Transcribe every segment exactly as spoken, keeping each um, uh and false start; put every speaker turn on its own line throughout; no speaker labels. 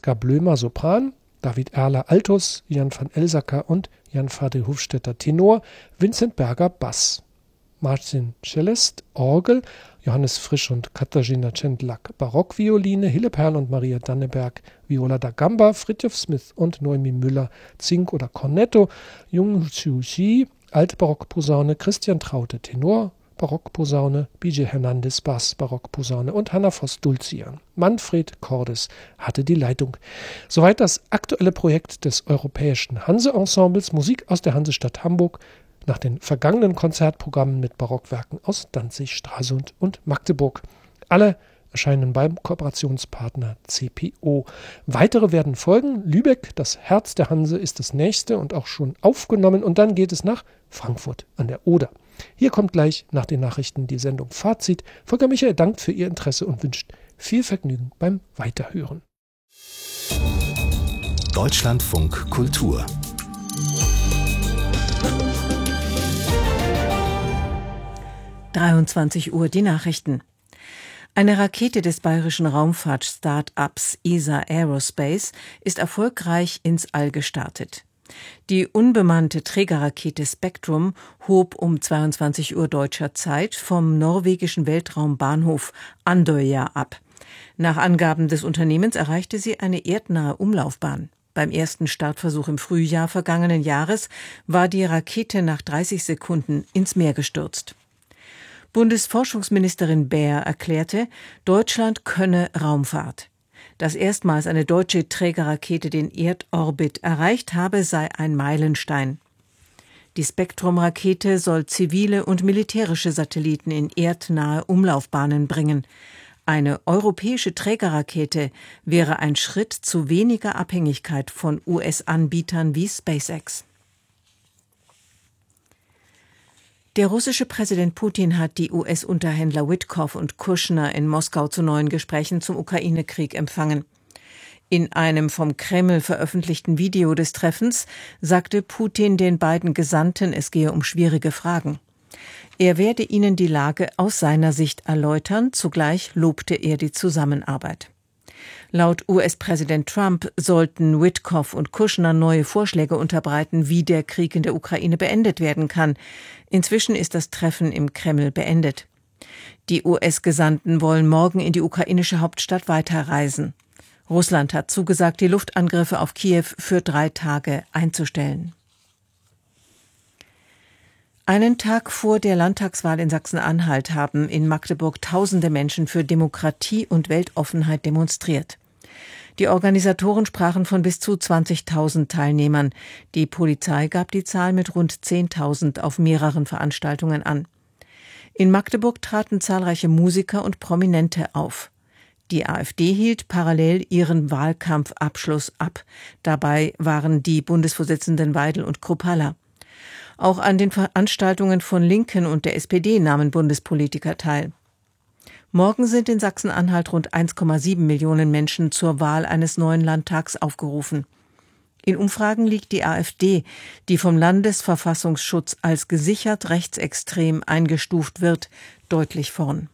Franziska Blömer, Sopran, David Erler, Altus, Jan van Elsacker und Jan Fadel Hufstetter, Tenor, Vincent Berger, Bass. Martin Celest, Orgel, Johannes Frisch und Katarzyna Cendlak, Barockvioline, Hille Perl und Maria Danneberg, Viola da Gamba, Fridtjof Smith und Noemi Müller, Zink oder Cornetto, Jung Chiu Shi, Altbarockposaune, Christian Traute, Tenor, Barockposaune, B J Hernandez, Bass, Barockposaune und Hanna Voss, Dulcian. Manfred Cordes hatte die Leitung. Soweit das aktuelle Projekt des Europäischen Hanse-Ensembles Musik aus der Hansestadt Hamburg nach den vergangenen Konzertprogrammen mit Barockwerken aus Danzig, Stralsund und Magdeburg. Alle erscheinen beim Kooperationspartner C P O. Weitere werden folgen. Lübeck, das Herz der Hanse, ist das nächste und auch schon aufgenommen. Und dann geht es nach Frankfurt an der Oder. Hier kommt gleich nach den Nachrichten die Sendung Fazit. Volker Michael dankt für Ihr Interesse und wünscht viel Vergnügen beim Weiterhören.
Deutschlandfunk Kultur.
dreiundzwanzig Uhr die Nachrichten. Eine Rakete des bayerischen Raumfahrt-Start-ups E S A Aerospace ist erfolgreich ins All gestartet. Die unbemannte Trägerrakete Spektrum hob um zweiundzwanzig Uhr deutscher Zeit vom norwegischen Weltraumbahnhof Andøya ab. Nach Angaben des Unternehmens erreichte sie eine erdnahe Umlaufbahn. Beim ersten Startversuch im Frühjahr vergangenen Jahres war die Rakete nach dreißig Sekunden ins Meer gestürzt. Bundesforschungsministerin Baer erklärte, Deutschland könne Raumfahrt. Dass erstmals eine deutsche Trägerrakete den Erdorbit erreicht habe, sei ein Meilenstein. Die Spektrum-Rakete soll zivile und militärische Satelliten in erdnahe Umlaufbahnen bringen. Eine europäische Trägerrakete wäre ein Schritt zu weniger Abhängigkeit von U S-Anbietern wie SpaceX. Der russische Präsident Putin hat die U S-Unterhändler Witkoff und Kushner in Moskau zu neuen Gesprächen zum Ukraine-Krieg empfangen. In einem vom Kreml veröffentlichten Video des Treffens sagte Putin den beiden Gesandten, es gehe um schwierige Fragen. Er werde ihnen die Lage aus seiner Sicht erläutern, zugleich lobte er die Zusammenarbeit. Laut U S-Präsident Trump sollten Witkoff und Kushner neue Vorschläge unterbreiten, wie der Krieg in der Ukraine beendet werden kann. Inzwischen ist das Treffen im Kreml beendet. Die U S-Gesandten wollen morgen in die ukrainische Hauptstadt weiterreisen. Russland hat zugesagt, die Luftangriffe auf Kiew für drei Tage einzustellen. Einen Tag vor der Landtagswahl in Sachsen-Anhalt haben in Magdeburg tausende Menschen für Demokratie und Weltoffenheit demonstriert. Die Organisatoren sprachen von bis zu zwanzigtausend Teilnehmern. Die Polizei gab die Zahl mit rund zehntausend auf mehreren Veranstaltungen an. In Magdeburg traten zahlreiche Musiker und Prominente auf. Die AfD hielt parallel ihren Wahlkampfabschluss ab. Dabei waren die Bundesvorsitzenden Weidel und Kruppalla. Auch an den Veranstaltungen von Linken und der S P D nahmen Bundespolitiker teil. Morgen sind in Sachsen-Anhalt rund eins Komma sieben Millionen Menschen zur Wahl eines neuen Landtags aufgerufen. In Umfragen liegt die AfD, die vom Landesverfassungsschutz als gesichert rechtsextrem eingestuft wird, deutlich vorn.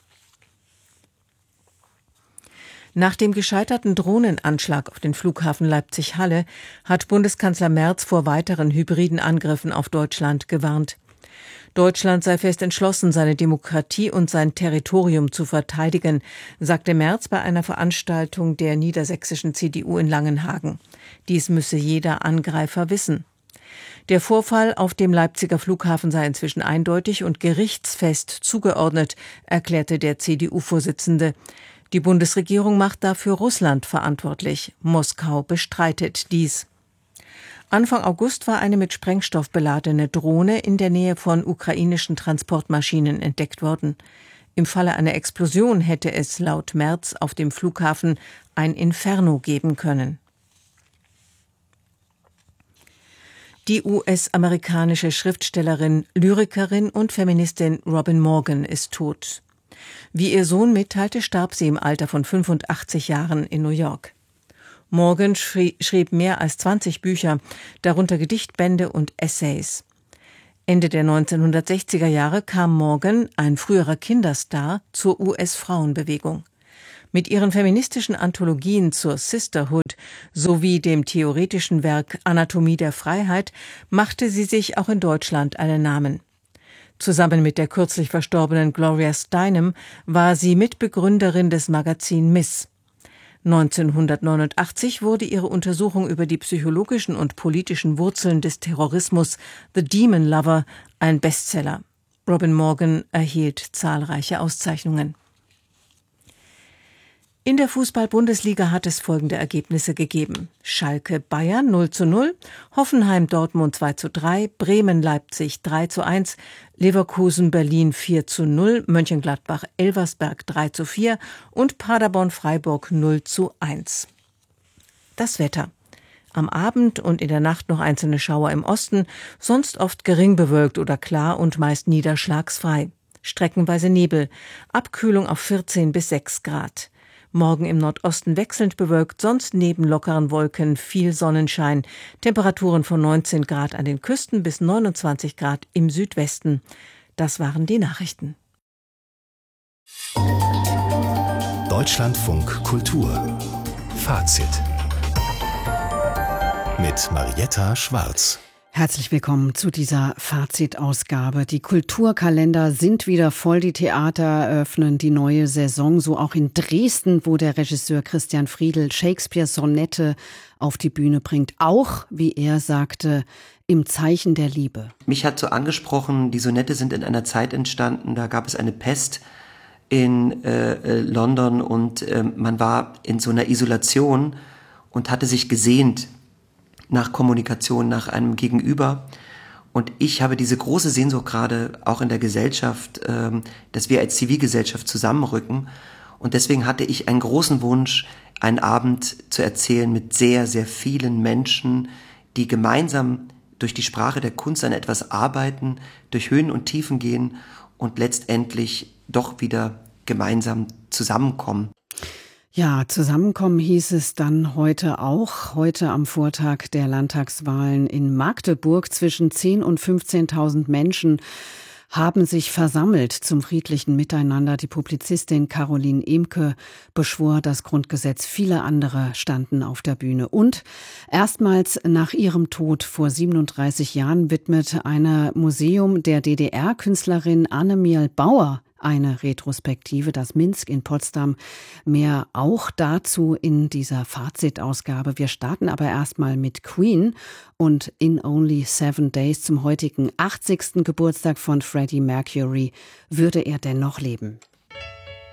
Nach dem gescheiterten Drohnenanschlag auf den Flughafen Leipzig-Halle hat Bundeskanzler Merz vor weiteren hybriden Angriffen auf Deutschland gewarnt. Deutschland sei fest entschlossen, seine Demokratie und sein Territorium zu verteidigen, sagte Merz bei einer Veranstaltung der niedersächsischen C D U in Langenhagen. Dies müsse jeder Angreifer wissen. Der Vorfall auf dem Leipziger Flughafen sei inzwischen eindeutig und gerichtsfest zugeordnet, erklärte der C D U-Vorsitzende. Die Bundesregierung macht dafür Russland verantwortlich. Moskau bestreitet dies. Anfang August war eine mit Sprengstoff beladene Drohne in der Nähe von ukrainischen Transportmaschinen entdeckt worden. Im Falle einer Explosion hätte es laut Merz auf dem Flughafen ein Inferno geben können. Die U S-amerikanische Schriftstellerin, Lyrikerin und Feministin Robin Morgan ist tot. Wie ihr Sohn mitteilte, starb sie im Alter von fünfundachtzig Jahren in New York. Morgan schrie, schrieb mehr als zwanzig Bücher, darunter Gedichtbände und Essays. Ende der neunzehnhundertsechziger Jahre kam Morgan, ein früherer Kinderstar, zur U S-Frauenbewegung. Mit ihren feministischen Anthologien zur Sisterhood sowie dem theoretischen Werk Anatomie der Freiheit machte sie sich auch in Deutschland einen Namen. Zusammen mit der kürzlich verstorbenen Gloria Steinem war sie Mitbegründerin des Magazin Miss. neunzehnhundertneunundachtzig wurde ihre Untersuchung über die psychologischen und politischen Wurzeln des Terrorismus The Demon Lover ein Bestseller. Robin Morgan erhielt zahlreiche Auszeichnungen. In der Fußball-Bundesliga hat es folgende Ergebnisse gegeben: Schalke Bayern null zu null, Hoffenheim Dortmund zwei zu drei, Bremen Leipzig drei zu eins, Leverkusen Berlin vier zu null, Mönchengladbach Elversberg drei zu vier und Paderborn Freiburg null zu eins. Das Wetter. Am Abend und in der Nacht noch einzelne Schauer im Osten, sonst oft gering bewölkt oder klar und meist niederschlagsfrei. Streckenweise Nebel, Abkühlung auf vierzehn bis sechs Grad. Morgen im Nordosten wechselnd bewölkt, sonst neben lockeren Wolken viel Sonnenschein. Temperaturen von neunzehn Grad an den Küsten bis neunundzwanzig Grad im Südwesten. Das waren die Nachrichten.
Deutschlandfunk Kultur Fazit mit Marietta Schwarz.
Herzlich willkommen zu dieser Fazitausgabe. Die Kulturkalender sind wieder voll, die Theater eröffnen die neue Saison, so auch in Dresden, wo der Regisseur Christian Friedl Shakespeares Sonette auf die Bühne bringt. Auch, wie er sagte, im Zeichen der Liebe.
Mich hat so angesprochen, die Sonette sind in einer Zeit entstanden, da gab es eine Pest in äh, London und äh, man war in so einer Isolation und hatte sich gesehnt nach Kommunikation, nach einem Gegenüber. Und ich habe diese große Sehnsucht gerade auch in der Gesellschaft, ähm, dass wir als Zivilgesellschaft zusammenrücken. Und deswegen hatte ich einen großen Wunsch, einen Abend zu erzählen mit sehr, sehr vielen Menschen, die gemeinsam durch die Sprache der Kunst an etwas arbeiten, durch Höhen und Tiefen gehen und letztendlich doch wieder gemeinsam zusammenkommen.
Ja, zusammenkommen hieß es dann heute auch. Heute am Vortag der Landtagswahlen in Magdeburg. Zwischen zehntausend und fünfzehntausend Menschen haben sich versammelt zum friedlichen Miteinander. Die Publizistin Caroline Emke beschwor das Grundgesetz. Viele andere standen auf der Bühne. Und erstmals nach ihrem Tod vor siebenunddreißig Jahren widmet ein Museum der D D R-Künstlerin Annemiel Bauer eine Retrospektive, das Minsk in Potsdam. Mehr auch dazu in dieser Fazitausgabe. Wir starten aber erstmal mit Queen und In Only Seven Days zum heutigen achtzigsten Geburtstag von Freddie Mercury. Würde er denn noch leben?